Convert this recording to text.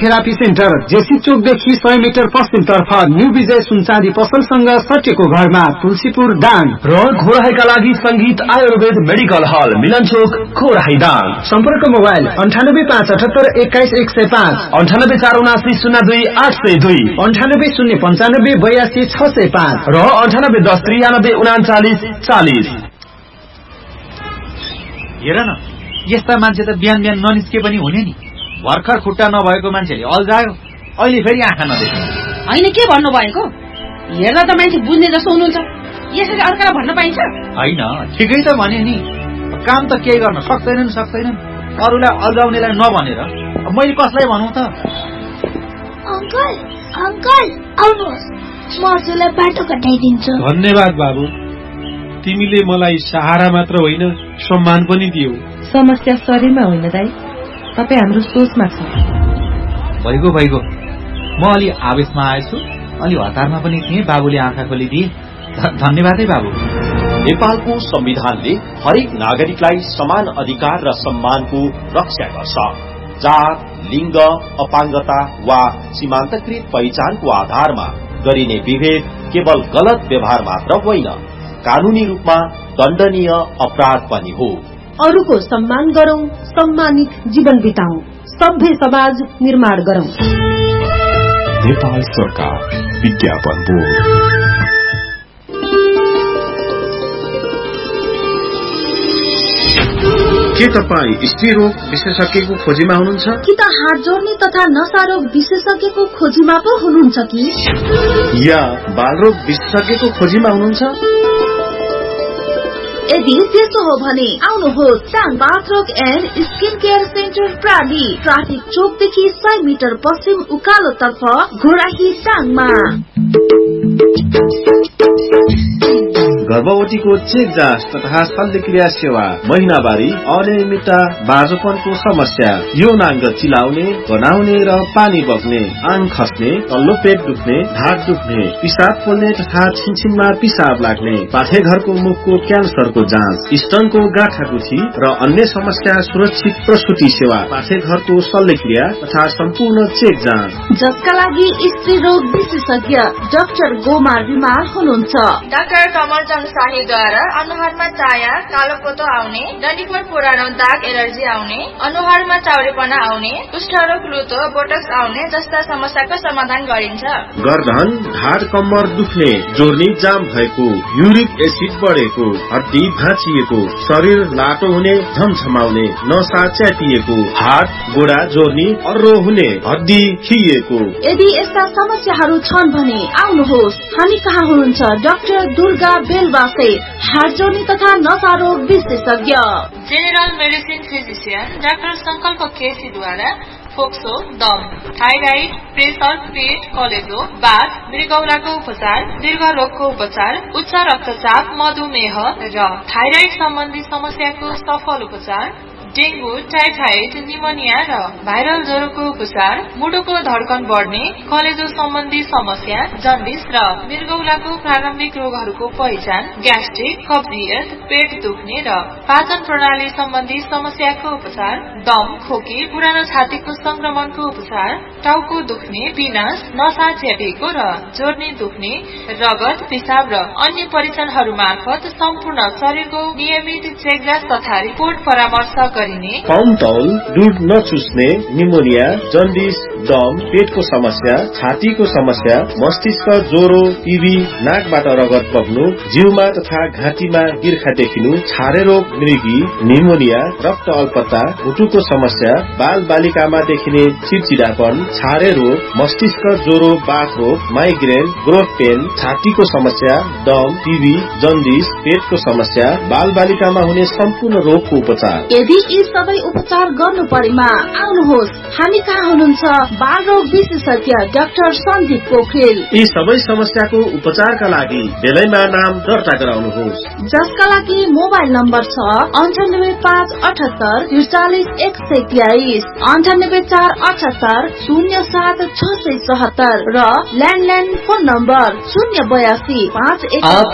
Physiotherapy centre JC चोकदेखि 100 metre पश्चिमतर्फ new विजय सुनचाँदी पसलसँग सटेको घरमा तुलसीपुर दाङ। र घोराहीका लागि संगीत आयुर्वेद मेडिकल हल मिलन चोक घोराही दाङ। सम्पर्क मोबाइल 9857 21 105, 9847 02 802, 98 095 82 605 र 9810 93 39 40। हेर न, यस्ता मान्छे त बिहान बिहान ननिस्के पनि हुने नि। भर्खर खुट्टा नभएको मान्छेले अल्झायो, अहिले फेरि आँखा नदेख्ने। होइन, के भन्नुभएको? हेर्दा त मान्छे बुझ्ने जस्तो हुनुहुन्छ, यसरी अर्कालाई भन्न पाइन्छ? होइन, ठिकै त भने नि। काम त केही गर्न सक्दैनन्। अरूलाई अल्झाउनेलाई नभनेर मैले कसलाई भनौँ त? अंकल आउनुहोस्, म हजुरलाई बाटो कटाइदिन्छु। धन्यवाद बाबु, तिमीले मलाई सहारा मात्र होइन सम्मान पनि दियौ। समस्या शरीरमा होइन दाइ, तपाईँ हाम्रो सोचमा छ। भइगयो, म अलि आवेशमा आएछु, अलि हतारमा पनि थिएँ। बाबुले आँखा खोलिदिए, धन्यवाद है बाबु। नेपालको संविधानले हरेक नागरिकलाई समान अधिकार र सम्मानको रक्षा गर्छ। जात, लिङ्ग, अपाङ्गता वा सीमान्तकृत पहिचानको आधारमा गरिने विभेद केवल गलत व्यवहार मात्र होइन, कानूनी रूपमा दण्डनीय अपराध पनि हो। अरूको सम्मान गरौं, सम्मानित जीवन बिताऊ, सभ्य समाज निर्माण गरौं। नेपाल सरकार, विज्ञापन बोर्ड। के तपाईँ स्त्री रोग विशेषज्ञको खोजीमा हुनुहुन्छ? कि त हात जोड्ने तथा नशा रोग विशेषज्ञको खोजीमा पो हुनुहुन्छ कि? या बालरोग विशेषज्ञको खोजीमा हुनुहुन्छ? यदि त्यस्तो हो भने आउनुहोस् Sang बाथरोग and skin care centre प्राली, traffic चोकदेखि 100 metre पश्चिम उकालो तर्फ घोराही साङमा। गर्भवतीको चेक जाँच तथा शल्यक्रिया सेवा, महिनावारी, अनियमितता, बाँझोपनको समस्या, यौनाङ्ग चिलाउने, गनाउने र पानी बग्ने, आङ खस्ने, तल्लो पेट दुख्ने, ढाड दुख्ने, पिसाब पोल्ने तथा छिनछिनमा पिसाब लाग्ने, पाठेघरको मुखको क्यान्सरको जाँच, स्तनको गाँठागुठी र अन्य समस्या सुरक्षित प्रसुति सेवा, पाठेघरको शल्यक्रिया तथा सम्पूर्ण चेक जाँच, जसका लागि स्त्री रोग विशेषज्ञ डाक्टर गोमार बिमार हुनुहुन्छ। डाक्टर कमल शाहीद्वारा अनुहारमा चाया, कालोपोतो आउने, डन्डीफोर पुरानो दाग एलर्जी आउने, अनुहारमा चाउरेपना आउने, कुष्ठरोग, लुतो, बोटक्स आउने जस्ता समस्याको समाधान गरिन्छ। गर्दन, ढाड, कम्मर दुख्ने, जोर्नी जाम भएको, युरिक एसिड बढेको, हड्डी भाँचिएको, शरीर लाटो हुने, झमझमाउने, नसा च्यातिएको, हात गोडा जोर्नी, अर्रो हुने, हड्डी खिएको। यदि यस्ता समस्याहरू छन् भने आउनुहोस्, हामी कहाँ हुनुहुन्छ? डाक्टर दुर्गा बेलवासे, हात जोड्ने तथा नशा रोग विशेषज्ञ। जेनरल मेडिसिन फिजिशियन डाक्टर संकल्प केसीद्वारा फोक्सो, दम, थाइराइड, प्रेसर, पेट, कलेजो, बाथ, मृगौलाको उपचार, दीर्घ रोगको उपचार, उच्च रक्तचाप, मधुमेह र थाइराइड सम्बन्धी समस्याको सफल उपचार, डेंगू, टाइफाइड, निमोनिया र भाइरल ज्वरोको उपचार, मुटुको धड्कन बढ्ने, कलेजो सम्बन्धी समस्या, जन्डिस र मृगौलाको प्रारम्भिक रोगहरूको पहिचान, ग्यास्ट्रिक, कब्जियत, पेट दुख्ने र पाचन प्रणाली सम्बन्धी समस्याको उपचार, दम, खोकी, पुरानो छातीको संक्रमणको उपचार, टाउको दुख्ने, पिनास, नसा च्यापिएको र जोर्नी दुख्ने, रगत, पिसाब र अन्य परीक्षणहरू मार्फत सम्पूर्ण शरीरको नियमित चेकजाँच तथा रिपोर्ट परामर्श गरिने। पाउन्टौल, दुध नचुस्ने, निमोनिया, जन्डिस, दम, पेटको समस्या, छातीको समस्या, मस्तिष्क ज्वरो, टिबी, नाकबाट रगत बग्नु, जिउमा तथा घाँटीमा गिर्खा देखिनु, छारे रोग, मृगी, निमोनिया, रक्त अल्पता, मुटुको समस्या, बाल बालिकामा देखिने चिडचिडापन, छारे रोग, मस्तिष्क ज्वरो, बाथ रोग, माइग्रेन, ग्रोथ पेन, छातीको समस्या, दम, टिबी, जन्डिस, पेटको समस्या, बाल बालिकामा हुने सम्पूर्ण रोगको उपचार। यदि यी सबै उपचार गर्नु परेमा आउनुहोस्, हामी कहाँ हुनुहुन्छ? बाल रोग विशेषज्ञ डाक्टर सन्दीप पोखरेल। यी सबै समस्याको उपचारका लागि बेलैमा नाम दर्ता गराउनुहोस्, जसका लागि मोबाइल नम्बर छ 9858 43 123, 9848 07 677 र ल्यान्डलाइन फोन नम्बर 082 51।